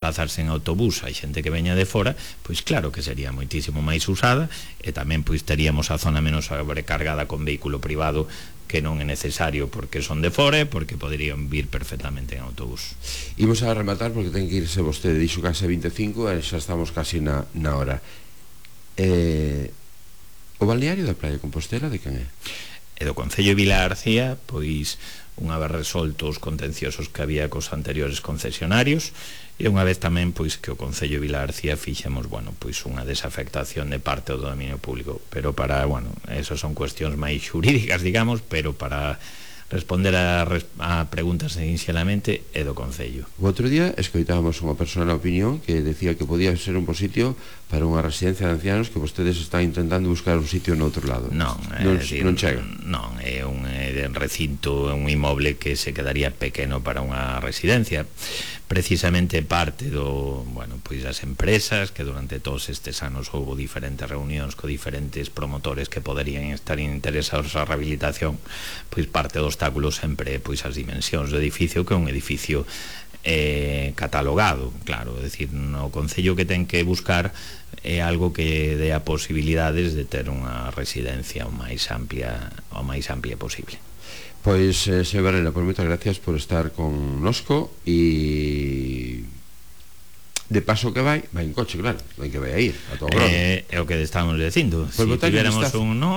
desplazarse en autobús a xente que veña de fora, pois claro que sería moitísimo máis usada, e tamén pois teríamos a zona menos sobrecargada con vehículo privado, que non é necesario porque son de fora, porque poderían vir perfectamente en autobús. Imos a rematar porque ten que irse vostede, dixo case 25 e xa estamos casi na hora. O balneario da Praia de Compostela de quen é? E do Concello de Vilagarcía, pois unha vez resoltos os contenciosos que había cos anteriores concesionarios, e unha vez tamén pois que o Concello de Vilagarcía fixemos, bueno, pois unha desafectación de parte do dominio público, pero para, bueno, eso son cuestións máis xurídicas, digamos, pero para responder a preguntas sinxelamente é do Concello. O outro día escoitábamos unha persona na opinión que decía que podía ser un bo sitio para unha residencia de ancianos, que vostedes están intentando buscar un sitio no outro lado. Non chega. Non, é un recinto, un inmoble que se quedaría pequeno para unha residencia. Precisamente parte pois das empresas que durante todos estes anos houve diferentes reunións co diferentes promotores que poderían estar interesados na rehabilitación, pois parte do obstáculo sempre pois as dimensións do edificio, que é un edificio catalogado, claro, é dicir, no Concello que ten que buscar é algo que dé a posibilidades de ter unha residencia o máis amplia posible. Pois, señor Varela, pois moitas gracias por estar connosco e de paso que vai en coche, claro, non que vai a ir a todo grado. É o que estamos dicindo, se tiveramos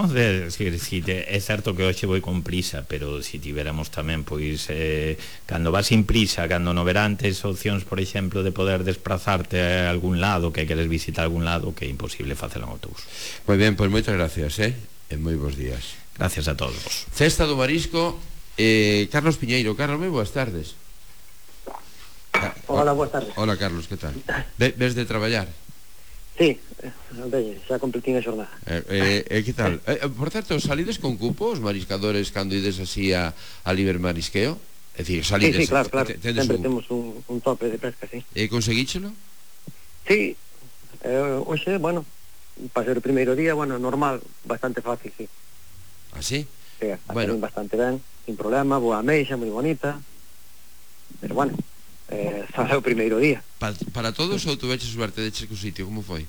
é certo que hoxe vou con prisa, pero se tiveramos tamén, pois cando vas sin prisa, cando no verán tes opcións, por exemplo, de poder desplazarte a algún lado, que queres visitar algún lado, que é imposible facelo en autobús. Moi ben, pois moitas gracias, e moi bons días. Gracias a todos vos. Cesta do Marisco, Carlos Piñeiro. Carlos, moi boas tardes. Hola, boas tardes. Hola, Carlos, que tal? Ves de traballar? Sí, xa completín a xornada. Que tal? Por certo, salides con cupo os mariscadores cando ides así a liber marisqueo? É dicir, salides... Sí, claro, sempre temos un tope de pesca, sí. E conseguíchelo? Sí, hoxe, bueno, para ser o primeiro día, bueno, normal, bastante fácil, sí. Ah, sí? Sí, bueno, bastante ben, sin problema, boa ameixa, moi bonita, pero bueno, só é o primeiro día. Para todos ou tuveches suerte de cheque o sitio, como foi?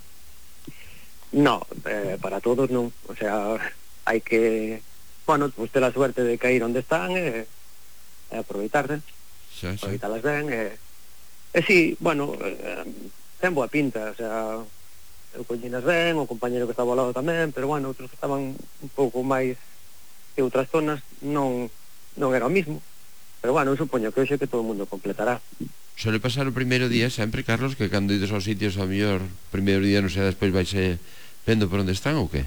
No, para todos non, o sea, hai que, bueno, pues ter a suerte de cair onde están e aproveitarse, aproveitalas ben, e si, bueno, ten boa pinta, o sea, eu collinas ben, o compañero que estaba ao lado tamén, pero bueno, outros que estaban un pouco máis que outras zonas non era o mismo, pero bueno, eu supoño que hoxe que todo o mundo completará. Suele pasar o primeiro día sempre, Carlos, que cando ides aos sitios a mellor primeiro día non sei, despois vaise vendo por onde están ou que?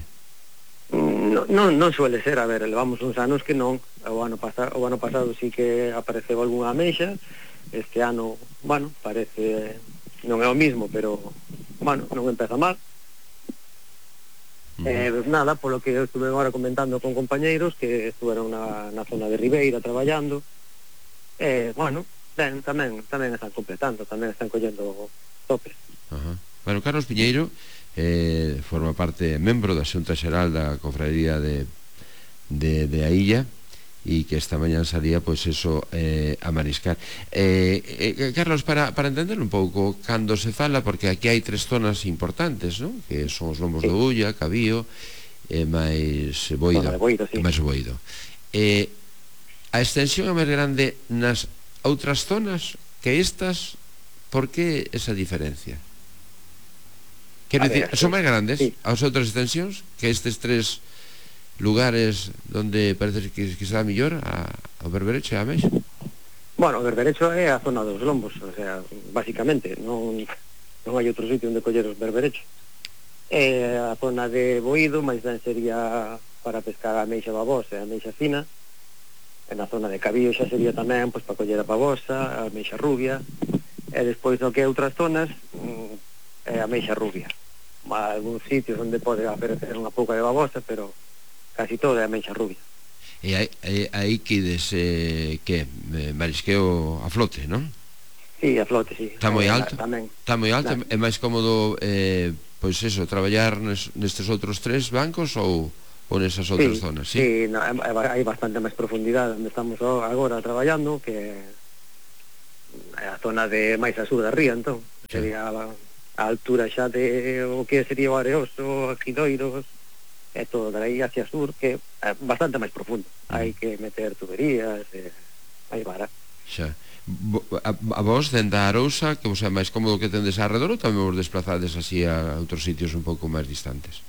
Non suele ser, a ver, levamos uns anos que non, o ano pasado sí que apareceu algunha ameixa, este ano, bueno, parece, non é o mismo, pero bueno, non empeza mal. Nada, polo que eu estuve agora comentando con compañeiros que estuveron na zona de Ribeira traballando, bueno, ben, tamén están completando, tamén están collendo topes. Bueno, Carlos Piñeiro forma parte, membro da Xunta Xeral da Cofradía de a Illa, e que esta mañá salía, pois eso, a mariscar. Carlos, para entender un pouco, cando se fala, porque aquí hai tres zonas importantes, non? Que son os lombos do Ulla, Cabío, e máis Boido. Máis Boido. A extensión é máis grande nas outras zonas que estas, por que esa diferencia? Quero dicir, son máis grandes as outras extensións que estes tres lugares donde parece que será mellor ao Berberecho e a Ameixa? Bueno, o Berberecho é a zona dos lombos, o sea, basicamente non hai outro sitio onde coller os berberechos. A zona de Boido máis ben sería para pescar a ameixa babosa e a ameixa fina, e na zona de Cabío xa sería tamén pois para coller a babosa, a ameixa rubia, e despois no que outras zonas é a ameixa rubia. Algúns sitios onde pode aparecer unha pouca de babosa, pero casi todo é a ameixa rubia. E aí que marisqueo a flote, non? Sí, a flote, sí. Está moi alto? Está moi alto, claro. É máis cómodo, pois eso, traballar nestes outros tres bancos ou nesas outras zonas? Sí, hai bastante máis profundidade onde estamos agora traballando, que é a zona de máis a sur da ría, entón. O sería a altura xa de o que sería o Areoso, Gidoiros, e todo de aí hacia sur, que é bastante máis profundo. Hai que meter tuberías, máis vara. Xa. A vos, dende a Arousa, que vos é máis cómodo que tendes arredor, ou tamén vos desplazades así a outros sitios un pouco máis distantes?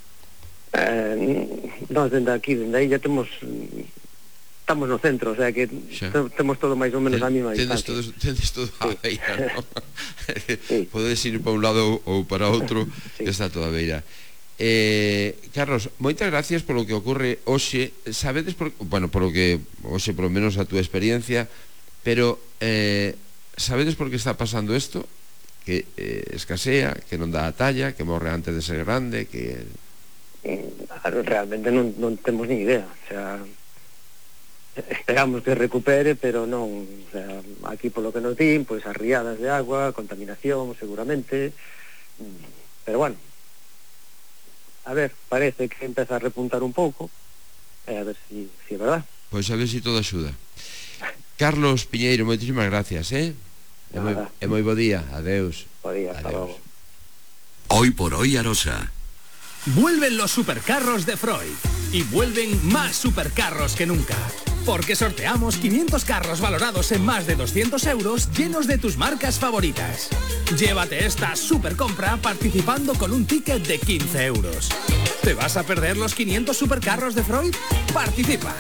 Nós dende aquí, dende aí, ya estamos no centro, o sea que temos todo máis ou menos a mesma distancia. Tendes todo a beira, ¿no? Podes ir para un lado ou para outro, que está toda a beira. Carlos, moitas gracias polo que ocorre hoxe. Sabedes, polo que hoxe, polo menos a túa experiencia, pero sabedes por que está pasando isto? Que escasea, que non dá a talla, que morre antes de ser grande, que... Realmente non temos ni idea, o sea, esperamos que recupere, pero non, o sea, aquí polo que nos din, pois as riadas de agua, contaminación seguramente, pero bueno, a ver, parece que empeza a repuntar un pouco, a ver si é verdad. Pois a ver si todo axuda. Carlos Piñeiro, moitísimas gracias, é moi bo día, adeus. Bo día, hasta logo. Hoy por hoy Arosa. Vuelven los supercarros de Freud y vuelven más supercarros que nunca. Porque sorteamos 500 carros valorados en más de 200 euros llenos de tus marcas favoritas. Llévate esta super compra participando con un ticket de 15 euros. ¿Te vas a perder los 500 supercarros de Freud? Participa.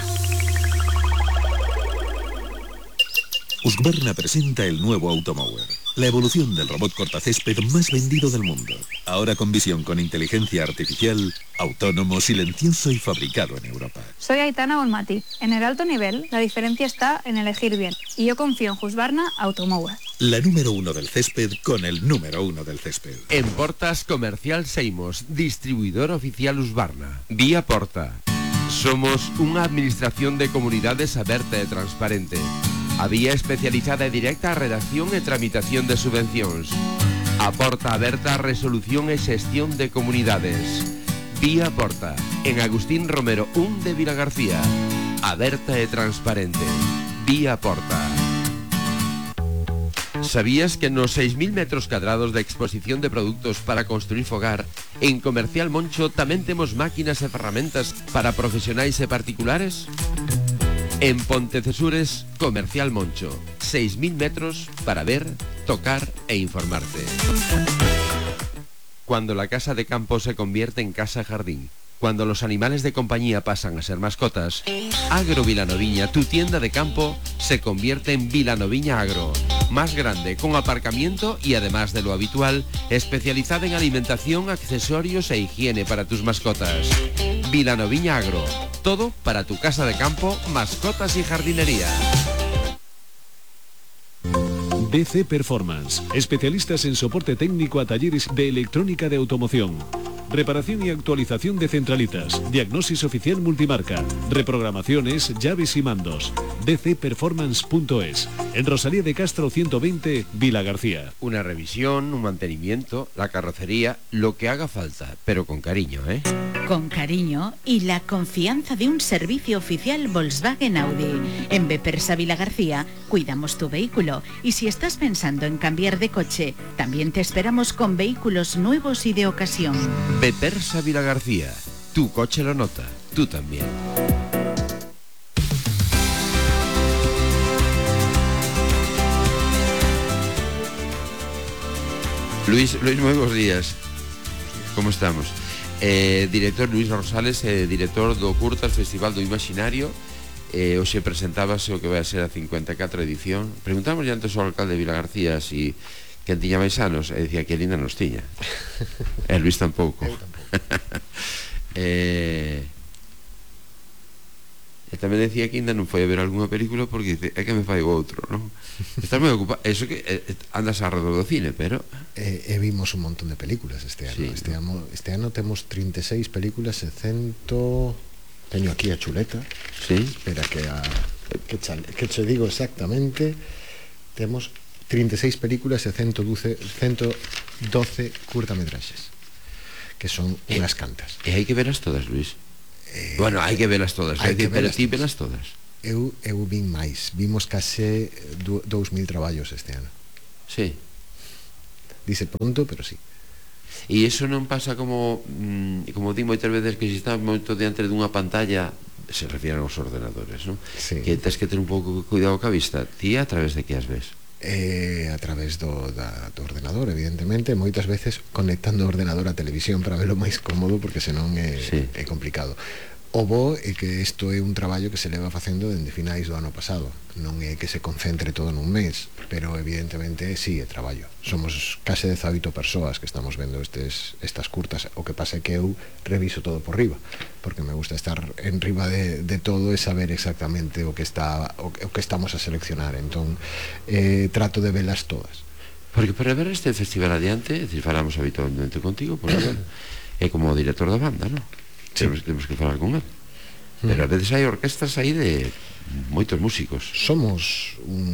Husqvarna presenta el nuevo Automower, la evolución del robot cortacésped más vendido del mundo. Ahora con visión con inteligencia artificial, autónomo, silencioso y fabricado en Europa. Soy Aitana Bonmati. En el alto nivel, la diferencia está en elegir bien. Y yo confío en Husqvarna Automower. La número 1 del césped con el número 1 del césped. En Portas Comercial Seimos, distribuidor oficial Husqvarna. Vía Porta. Somos unha administración de comunidades aberta e transparente. A vía especializada e directa a redacción e tramitación de subvencións. A porta aberta a resolución e xestión de comunidades. Vía Porta, en Agustín Romero 1 de Vilagarcía. Aberta e transparente. Vía Porta. ¿Sabías que nos 6.000 metros cuadrados de exposición de productos para construir fogar, en Comercial Moncho tamén temos máquinas e ferramentas para profesionais e particulares? En Pontecesures, Comercial Moncho, 6.000 metros para ver, tocar e informarte. Cuando la casa de campo se convierte en casa-jardín, cuando los animales de compañía pasan a ser mascotas, Agro Vilanoviña, tu tienda de campo, se convierte en Vilanoviña Agro. Más grande, con aparcamiento y además de lo habitual, especializada en alimentación, accesorios e higiene para tus mascotas. Vilanoviña Agro. Todo para tu casa de campo, mascotas y jardinería. DC Performance, especialistas en soporte técnico a talleres de electrónica de automoción. Reparación y actualización de centralitas, diagnosis oficial multimarca, reprogramaciones, llaves y mandos. dcperformance.es, en Rosalía de Castro 120, Vila García. Una revisión, un mantenimiento, la carrocería, lo que haga falta, pero con cariño, ¿eh? Con cariño y la confianza de un servicio oficial Volkswagen Audi. En Bepersa Vila García cuidamos tu vehículo y si estás pensando en cambiar de coche, también te esperamos con vehículos nuevos y de ocasión. Bepersa Vila García, tu coche lo nota, tú también. Luis, muy buenos días. ¿Cómo estamos? Director Luis Rosales, director do Curtas Festival do Imaginario. Hoxe presentábase o que vai a ser a 54 edición. Preguntamos ya antes ao alcalde de Vila García si quen tiña máis anos, e dicía que ele ainda nos tiña. Luis tampouco. E tamén decía que ainda non foi a ver algunha película porque dice, é que me fai o outro, non? Estás moi ocupado. Eso que andas alrededor do cine, pero vimos un montón de películas este ano. Sí, este ano temos 36 películas e 100. Teño aquí a chuleta. Sí. Espera que che digo exactamente. Temos 36 películas e 112 curtametraxes, que son unhas cantas. E hai que velas todas, Luis. Bueno, hai que velas todas, pero ti velas todas. Eu vin máis. Vimos case 2.000 traballos este ano. Sí. dice pronto, pero sí. E iso non pasa como di moitas veces que se está moito diante dunha pantalla, se refieren aos ordenadores, non? Sí. Que tens que ter un pouco de cuidado ca vista. Ti a través de que as ves? A través do ordenador, evidentemente, moitas veces conectando o ordenador á televisión para verlo máis cómodo, porque senón é complicado. O bo é que isto é un traballo que se leva facendo dende finais do ano pasado, non é que se concentre todo nun mes, pero evidentemente sí é traballo. Somos case 18 persoas que estamos vendo estas curtas. O que pasa é que eu reviso todo por riba, porque me gusta estar en riba de todo e saber exactamente o que estamos a seleccionar. Entón trato de velas todas. Porque para ver este festival adiante, é dicir, falamos habitualmente contigo, porque é como o director da banda, non? Sí. Temos que falar con él. Pero a veces hai orquestas aí de moitos músicos. Somos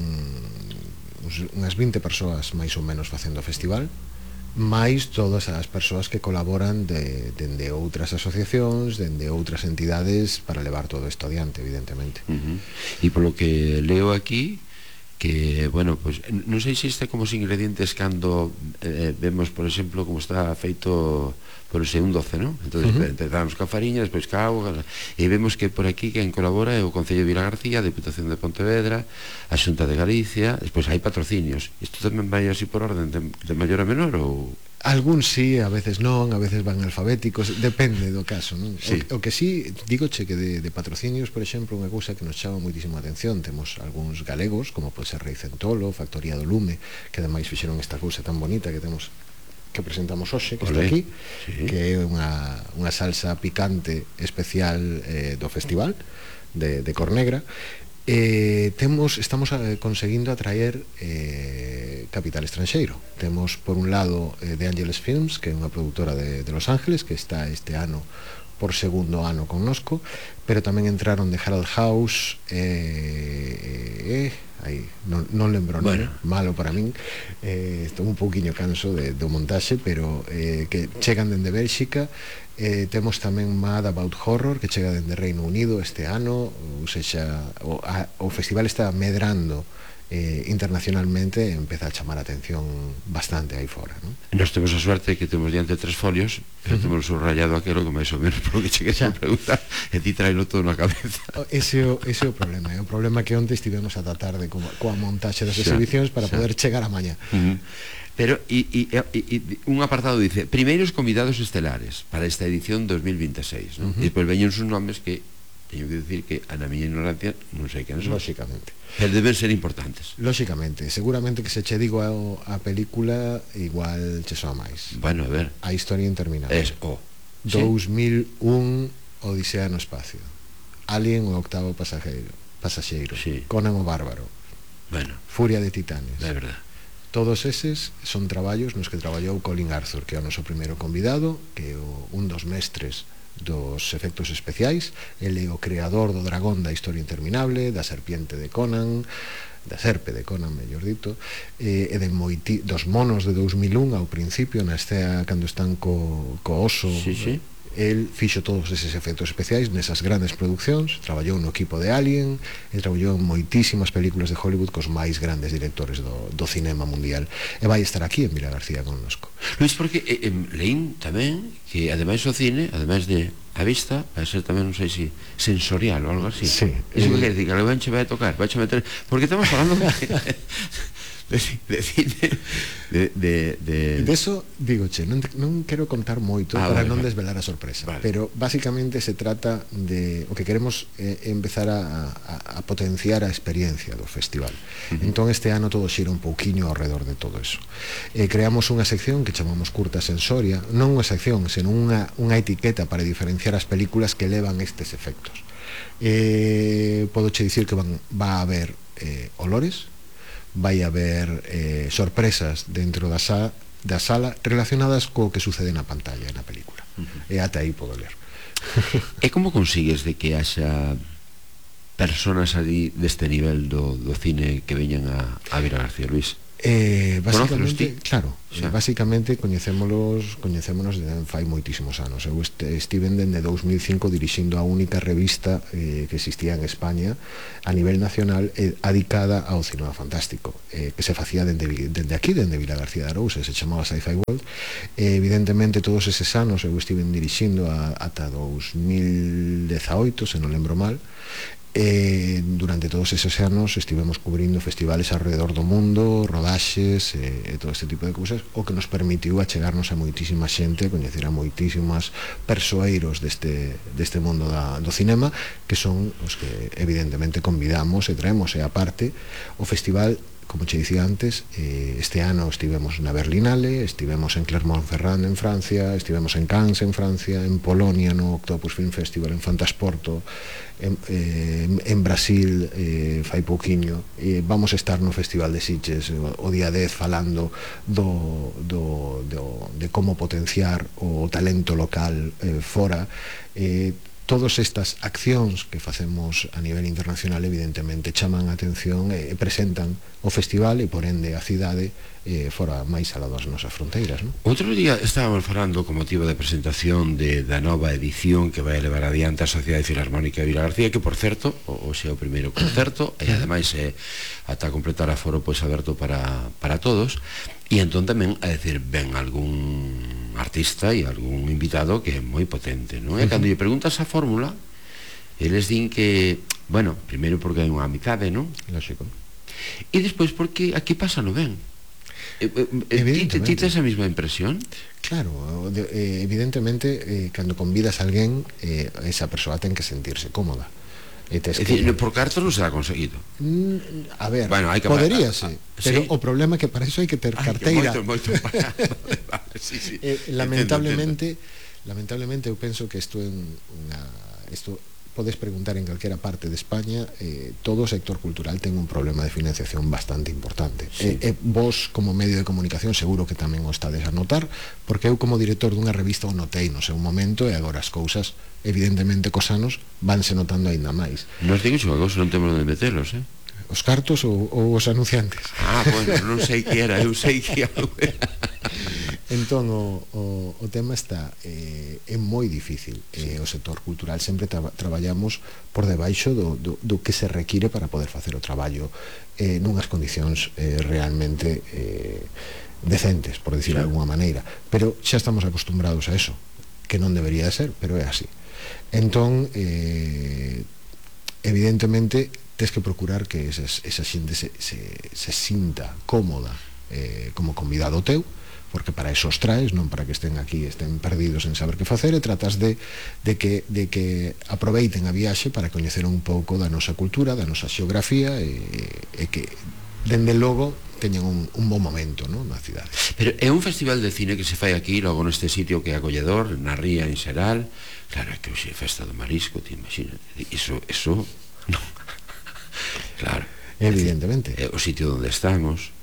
unhas 20 persoas máis ou menos facendo o festival, máis todas as persoas que colaboran dende outras asociacións, dende outras entidades para levar todo isto adiante, evidentemente. E polo que leo aquí, que, bueno, pues, non sei se este como os ingredientes cando vemos, por exemplo, como está feito por ese un doce, non? Entón, empezamos ca fariña, despois ca auga, e vemos que por aquí quen colabora é o Concello de Vilagarcía, a Deputación de Pontevedra, a Xunta de Galicia, despois hai patrocinios. Isto tamén vai así por orden de maior a menor, ou...? Algún sí, a veces non, a veces van alfabéticos, depende do caso, non? Sí. O que sí, digoche que de patrocinios, por exemplo, unha cousa que nos chama moitísima atención, temos algúns galegos, como pode ser Rei Centolo, Factoría do Lume, que ademais fixeron esta cousa tan bonita que temos, que presentamos hoxe, que está aquí, que é unha salsa picante especial do festival de Cornegra. Estamos conseguindo atraer capital estranxeiro. Temos por un lado De Angeles Films, que é unha produtora de Los Ángeles, que está este ano por segundo ano connosco, pero tamén entraron de Harald House, non lembro, bueno, malo para min, estou un pouquiño canso do montaxe, pero que chegan dende Bélxica. Temos tamén Mad About Horror, que chega dende Reino Unido este ano, ou sexa, o festival está medrando internacionalmente, empeza a chamar a atención bastante aí fora, non? Nos temos a suerte que temos diante 3 folios, pero temos subrayado aquelo que máis ou menos polo que chegues a preguntar, e ti trailo todo na cabeza. Ese é o problema, é o problema que onte estivemos ata tarde coa montaxe das exhibicións para poder chegar a mañá. Pero un apartado dice: primeiros convidados estelares para esta edición 2026, non? E despois veñen uns nomes que teño que dicir que a na miña ignorancia non sei quen son. Lóxicamente. Pero deben ser importantes. Lóxicamente, seguramente que se che digo a película igual che soa máis. Bueno, a ver. A Historia Interminable. Es o 2001 Odisea no espacio. Alien o octavo pasaxeiro. Sí. Conan o Bárbaro. Bueno. Furia de Titanes. É verdade. Todos eses son traballos nos que traballou Colin Arthur, que é o noso primeiro convidado, que é un dos mestres dos efectos especiais. Ele é o creador do dragón da Historia Interminable, da serpiente de Conan, da serpe de Conan, mellor dito, e dos monos de 2001 ao principio, na escena cando están co oso. Sí. El fixo todos eses efectos especiais nesas grandes produccións, traballou no equipo de Alien, e traballou en moitísimas películas de Hollywood cos máis grandes directores do cinema mundial, e vai estar aquí en Vilagarcía connosco. Luís, porque leín tamén que ademais o cine, ademais de a vista, vai ser tamén, non sei se sensorial ou algo así. Sí. Iso que quer dicir, que alguén che vai a tocar, vai che meter, porque estamos falando de cine, de eso, digoche, non quero contar moito para non desvelar a sorpresa, pero basicamente se trata de o que queremos empezar a potenciar a experiencia do festival. Entón este ano todo xira un pouquiño ao redor de todo eso. Creamos unha sección que chamamos Curta Sensoria, non unha sección, senón unha etiqueta para diferenciar as películas que levan estes efectos. Podoche dicir que va a haber olores, vai haber sorpresas dentro da sala relacionadas co que sucede na pantalla, na película. E ata aí podo ler. E como consigues de que haxa personas ali deste nivel do cine que veñan a Vilagarcía, Luís? Básicamente, claro, básicamente coñecémonos de fai moitísimos anos. Eu estiven dende 2005 dirixindo a única revista que existía en España a nivel nacional adicada ao cinema fantástico, que se facía dende aquí, dende Vilagarcía de Arousa, se chamaba Sci-Fi World. Evidentemente todos eses anos eu estiven dirixindo ata 2018, se non lembro mal. Durante todos esos anos estivemos cubrindo festivales alrededor do mundo, rodaxes e todo este tipo de cousas, o que nos permitiu achegarnos a moitísima xente, coñecer a moitísimas persoeiros deste mundo do cinema, que son os que evidentemente convidamos e traemos. E aparte, o festival, como che dicía antes, este ano estivemos na Berlinale, estivemos en Clermont-Ferrand en Francia, estivemos en Cannes en Francia, en Polonia no Octopus Film Festival, en Fantasporto, en Brasil fai pouquiño, vamos a estar no Festival de Sitges o día 10 falando de como potenciar o talento local fora. Todas estas accións que facemos a nivel internacional evidentemente chaman a atención e presentan o festival e por ende a cidade fora máis alá das nosas fronteiras, non? Outro día estábamos falando con motivo da presentación da nova edición que vai levar adiante a Sociedade Filarmónica de Vilagarcía, que por certo, hoxe é o primeiro concerto e ademais ata completar a foro pois aberto para todos. E entón tamén, a decir, ven algún artista e algún invitado que é moi potente, non? E cando lle preguntas a fórmula, eles din que, bueno, primeiro porque hai unha amizade, non? Lógico. E despois porque aquí pasa no ben. Ti tes a mesma impresión? Claro, evidentemente cando convidas a alguén, esa persoa ten que sentirse cómoda. É dicir, por cartos non se ha conseguido. A ver, bueno, poderíase, pero o problema é que para iso hai que ter carteira. Moito sí. Lamentablemente eu penso que isto podes preguntar en calquera parte de España, todo o sector cultural ten un problema de financiación bastante importante. Vos, como medio de comunicación, seguro que tamén o estades a notar, porque eu, como director dunha revista, o notei no seu momento, e agora as cousas, evidentemente, cos anos, vanse notando aínda máis. Nos digo unha cousa, non temos onde metelos, Os cartos ou os anunciantes? Bueno, non sei que era, eu sei que algo era. Entón, o tema está é moi difícil. O sector cultural sempre traballamos por debaixo do que se require para poder facer o traballo nunhas condicións realmente decentes, por decir de alguna maneira, pero xa estamos acostumbrados a eso, que non debería de ser, pero é así. Entón, evidentemente, tes que procurar que esa xente se sinta cómoda como convidado teu, porque para eso os traes, non para que estén aquí, estén perdidos en saber que facer, e tratas de que aproveiten a viaxe para coñecer un pouco da nosa cultura, da nosa xeografía, e que, dende logo, teñan un bon momento, non, na cidade. Pero é un festival de cine que se fai aquí, logo neste sitio que é acolledor, na ría en Xeral. Claro, é que hoxe é festa do marisco, te imaginas? Iso non. Claro. Evidentemente. É o sitio onde estamos.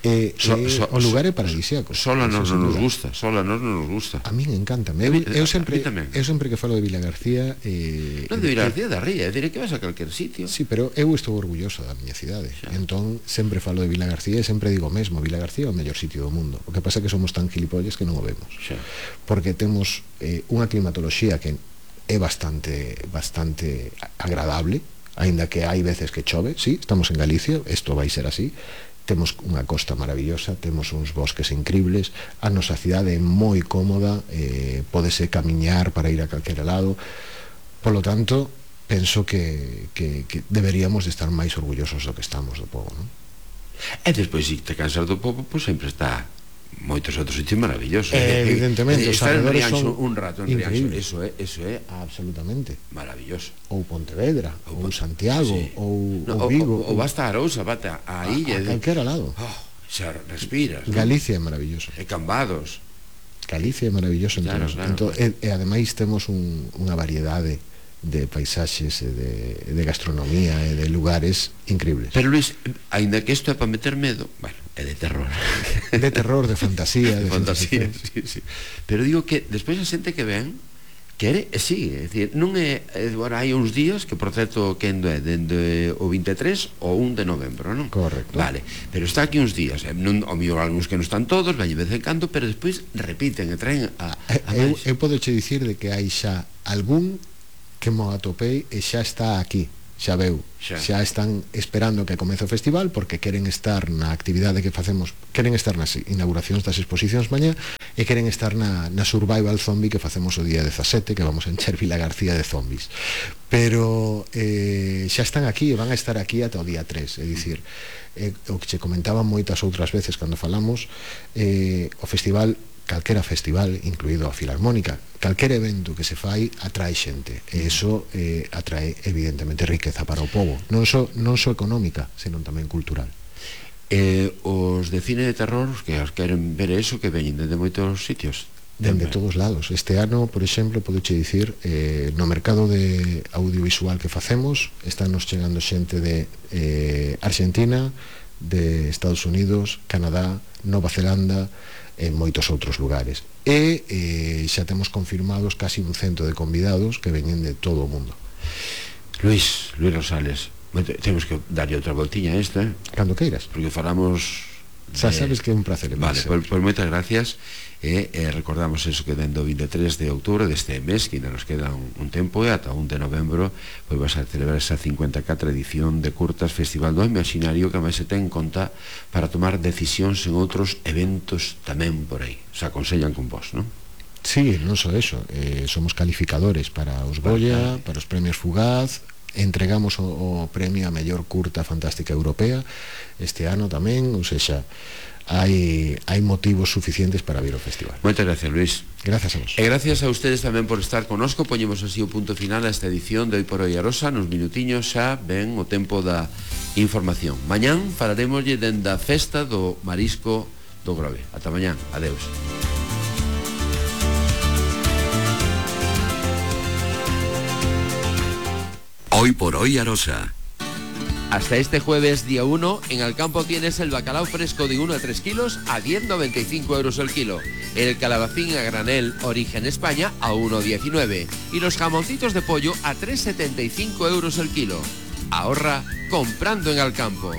O lugar é paradisíaco. Sola nos non nos gusta. A min encántame. Eu sempre que falo de Vilagarcía, non de Vilagarcía, da ría, diré que vas a calquer sitio. Sí, pero eu estou orgulloso da miña cidade. Entón sempre falo de Vilagarcía e sempre digo mesmo, Vilagarcía é o mellor sitio do mundo. O que pasa é que somos tan gilipollas que non o vemos. Porque temos unha climatoloxía que é bastante agradable, aínda que hai veces que chove. Sí, estamos en Galicia, isto vai ser así. Temos unha costa maravillosa, temos uns bosques increíbles, a nosa cidade é moi cómoda, pódese camiñar para ir a calquera lado. Polo tanto, penso que deberíamos de estar máis orgullosos do que estamos do pobo, non? E despois, se te cansas do pobo, pois sempre está moitos outros sitios maravillosos. Evidentemente, estar en Rianxo un rato en Rianxo, eso é absolutamente maravilloso. Ou Pontevedra, ou Santiago, ou Vigo, ou basta a Arousa, basta a illa, a calquera lado. Xa respiras. Galicia é maravilloso. E Cambados. Galicia é maravilloso. E ademais temos unha variedade de paisaxes e de gastronomía e de lugares increíbles. Pero Luis, aínda que isto é para meter medo, bueno, é de terror. De terror, de fantasía, de fantasía, sí. Pero digo que despois a xente que ven Que sí, é dicir, non é, agora hai uns días que, por certo, quendo é dende o 23 ou 1 de novembro, non? Correcto. Vale, pero está aquí uns días, non, o mellor algúns que non están todos, vai de vez en cando, pero despois repiten e traen a eu podo che dicir de que hai xa algún que mo atopei e xa está aquí, xa veu, xa están esperando que comece o festival porque queren estar na actividade que facemos, queren estar nas inauguracións das exposicións mañá e queren estar na Survival Zombie que facemos o día 17, que vamos a encher Vilagarcía de zombies, pero xa están aquí e van a estar aquí ata o día 3, é dicir, o que che comentaban moitas outras veces cando falamos, o festival, calquera festival, incluído a Filarmónica, calquera evento que se fai atrae xente, e iso atrae evidentemente riqueza para o pobo, non só económica, senón tamén cultural. Os de cine de terror que os queren ver eso, que veñen dende moitos sitios, dende todos lados. Este ano, por exemplo, podoche dicir, no mercado de audiovisual que facemos, estánnos chegando xente de Argentina, de Estados Unidos, Canadá, Nova Zelanda, en moitos outros lugares, e xa temos confirmados casi 100 de convidados que veñen de todo o mundo. Luis Rosales, temos que darlle outra voltiña a esta, cando queiras, porque falamos xa sabes que é un placer. Vale, pois moitas gracias. Recordamos eso, que dende o 23 de outubro deste mes, que ainda nos queda un tempo, e ata 1 de novembro pois vas a celebrar esa 54 edición de Curtas Festival do Imaginario, que máis se ten en conta para tomar decisións en outros eventos tamén por aí. Se aconsellan con vos, non? Sí, non só eso, somos calificadores para os Goya, para os premios Fugaz, entregamos o premio a mellor curta fantástica europea este ano tamén, ou seja, hai motivos suficientes para vir ao festival. Moitas gracias, Luis. Gracias a vos. E gracias a ustedes tamén por estar connosco. Poñemos así o punto final a esta edición de Hoy por Hoy Arosa. Nos minutiños xa ven o tempo da información. Mañán falaremoslle dende a festa do marisco do Grove. Ata mañán. Adeus. Hoy por Hoy Arosa. Hasta este jueves, día 1, en Alcampo tienes el bacalao fresco de 1 a 3 kilos a 10,95 euros el kilo. El calabacín a granel Origen España a 1,19. Y los jamoncitos de pollo a 3,75 euros el kilo. Ahorra comprando en Alcampo.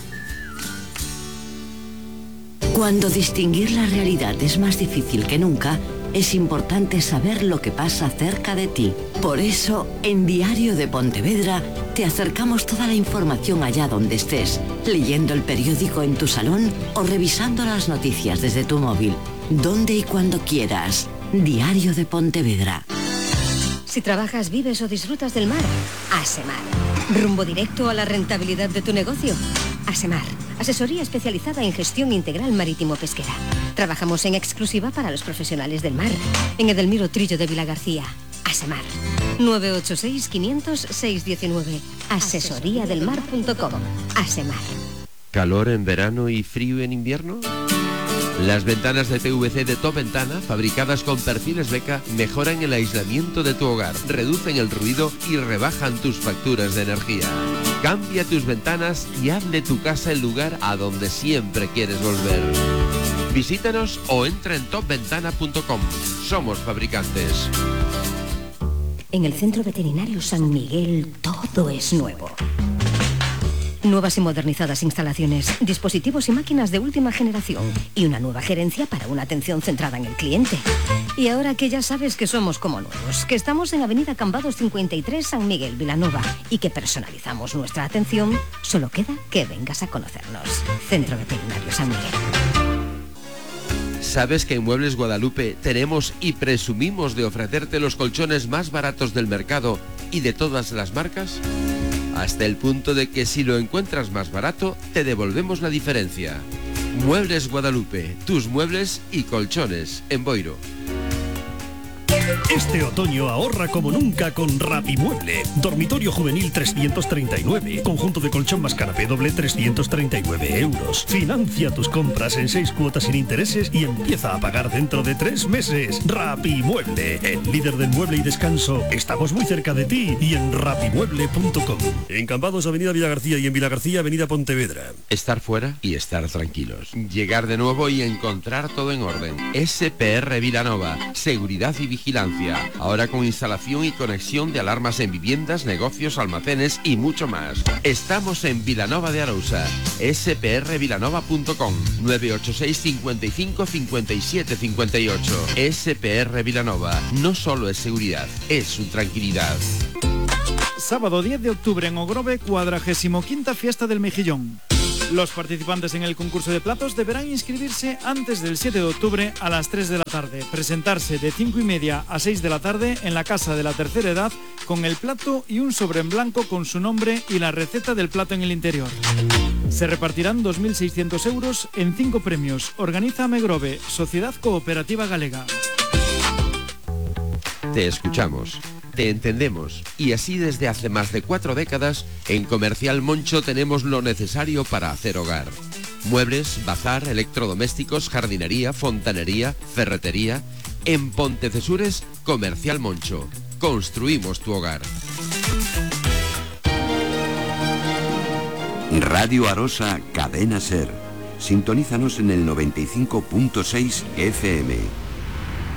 Cuando distinguir la realidad es más difícil que nunca, es importante saber lo que pasa cerca de ti. Por eso, en Diario de Pontevedra, te acercamos toda la información allá donde estés, leyendo el periódico en tu salón o revisando las noticias desde tu móvil, donde y cuando quieras. Diario de Pontevedra. Si trabajas, vives o disfrutas del mar, Asemar. Rumbo directo a la rentabilidad de tu negocio. Asemar, asesoría especializada en gestión integral marítimo-pesquera. Trabajamos en exclusiva para los profesionales del mar. En Edelmiro Trillo de Vilagarcía. Asemar. 986-500-619. Asesoriadelmar.com. Asemar. ¿Calor en verano y frío en invierno? Las ventanas de PVC de Top Ventana, fabricadas con perfiles Beca, mejoran el aislamiento de tu hogar, reducen el ruido y rebajan tus facturas de energía. Cambia tus ventanas y haz de tu casa el lugar a donde siempre quieres volver. Visítanos o entra en topventana.com. Somos fabricantes. En el Centro Veterinario San Miguel todo es nuevo. Nuevas y modernizadas instalaciones, dispositivos y máquinas de última generación y una nueva gerencia para una atención centrada en el cliente. Y ahora que ya sabes que somos como nuevos, que estamos en Avenida Cambados 53 San Miguel, Vilanova, y que personalizamos nuestra atención, solo queda que vengas a conocernos. Centro Veterinario San Miguel. ¿Sabes que en Muebles Guadalupe tenemos y presumimos de ofrecerte los colchones más baratos del mercado y de todas las marcas? Hasta el punto de que si lo encuentras más barato, te devolvemos la diferencia. Muebles Guadalupe, tus muebles y colchones en Boiro. Este otoño ahorra como nunca con Rapimueble. Dormitorio juvenil 339. Conjunto de colchón más canapé doble 339 euros. Financia tus compras en 6 cuotas sin intereses y empieza a pagar dentro de 3 meses. Rapimueble, el líder del mueble y descanso. Estamos muy cerca de ti y en rapimueble.com. En Cambados, Avenida Villagarcía, y en Vilagarcía, Avenida Pontevedra. Estar fuera y estar tranquilos. Llegar de nuevo y encontrar todo en orden. SPR Vilanova. Seguridad y vigilancia. vigilancia. Ahora con instalación y conexión de alarmas en viviendas, negocios, almacenes y mucho más. Estamos en Vilanova de Arousa. sprvilanova.com 986 55 57 58. SPR Vilanova. No solo es seguridad, es su tranquilidad. Sábado 10 de octubre en Ogrove, 45ª Fiesta del Mejillón. Los participantes en el concurso de platos deberán inscribirse antes del 7 de octubre a las 3 de la tarde, presentarse de 5:30 a 6 de la tarde en la Casa de la Tercera Edad con el plato y un sobre en blanco con su nombre y la receta del plato en el interior. Se repartirán 2.600 euros en 5 premios. Organiza Megrove, Sociedad Cooperativa Galega. Te escuchamos, te entendemos y así desde hace más de 4 décadas en Comercial Moncho tenemos lo necesario para hacer hogar. Muebles, bazar, electrodomésticos, jardinería, fontanería, ferretería. En Pontecesures, Comercial Moncho. Construimos tu hogar. Radio Arosa, Cadena Ser. Sintonízanos en el 95.6 FM.